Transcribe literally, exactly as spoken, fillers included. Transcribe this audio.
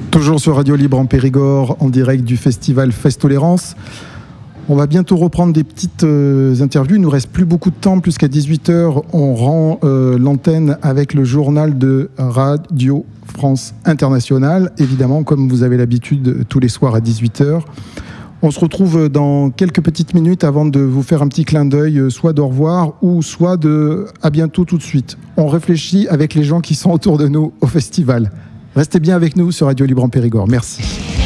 Toujours sur Radio Libre en Périgord, en direct du festival Festolérance. On va bientôt reprendre des petites euh, interviews. Il ne nous reste plus beaucoup de temps, puisqu'à dix-huit heures, on rend euh, l'antenne avec le journal de Radio France Internationale. Évidemment, comme vous avez l'habitude, tous les soirs à dix-huit heures. On se retrouve dans quelques petites minutes avant de vous faire un petit clin d'œil, soit d'au revoir ou soit de à bientôt tout de suite. On réfléchit avec les gens qui sont autour de nous au festival. Restez bien avec nous sur Radio Libre en Périgord. Merci.